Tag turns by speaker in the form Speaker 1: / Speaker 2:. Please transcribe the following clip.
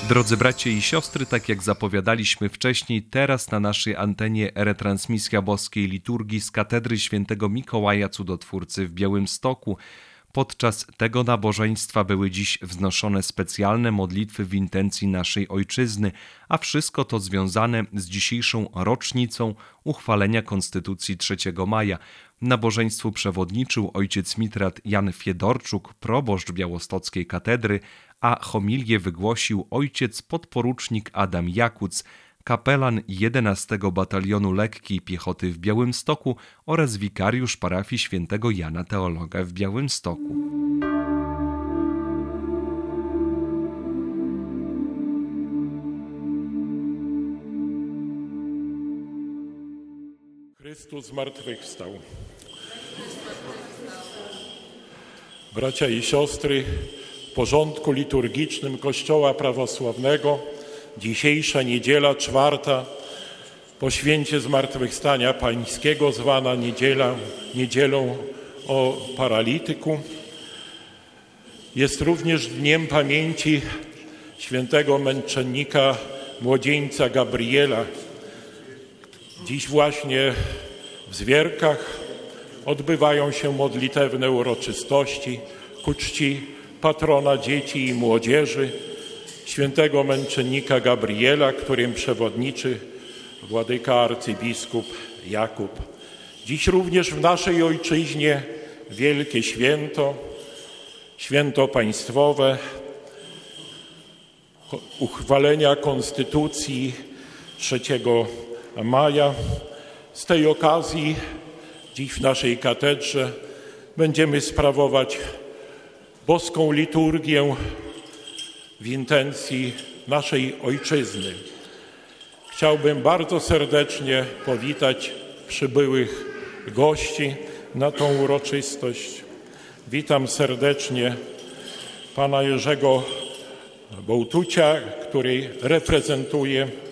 Speaker 1: Drodzy bracia i siostry, tak jak zapowiadaliśmy wcześniej, teraz na naszej antenie retransmisja boskiej liturgii z katedry świętego Mikołaja Cudotwórcy w Białymstoku. Podczas tego nabożeństwa były dziś wznoszone specjalne modlitwy w intencji naszej Ojczyzny, a wszystko to związane z dzisiejszą rocznicą uchwalenia Konstytucji 3 maja. Nabożeństwu przewodniczył ojciec mitrat Jan Fiedorczuk, proboszcz białostockiej katedry, a homilię wygłosił ojciec podporucznik Adam Jakuc, kapelan 11 Batalionu Lekkiej Piechoty w Białymstoku oraz wikariusz parafii świętego Jana Teologa w Białymstoku.
Speaker 2: Chrystus zmartwychwstał. Bracia i siostry, w porządku liturgicznym Kościoła Prawosławnego dzisiejsza niedziela czwarta po święcie Zmartwychwstania Pańskiego, zwana niedzielą o paralityku, jest również dniem pamięci świętego męczennika młodzieńca Gabriela. Dziś właśnie w Zwierkach odbywają się modlitewne uroczystości ku czci patrona dzieci i młodzieży, świętego męczennika Gabriela, którym przewodniczy władyka arcybiskup Jakub. Dziś również w naszej ojczyźnie wielkie święto państwowe, uchwalenia Konstytucji 3 maja. Z tej okazji dziś w naszej katedrze będziemy sprawować boską liturgię w intencji naszej Ojczyzny. Chciałbym bardzo serdecznie powitać przybyłych gości na tą uroczystość. Witam serdecznie pana Jerzego Bołtucia, który reprezentuje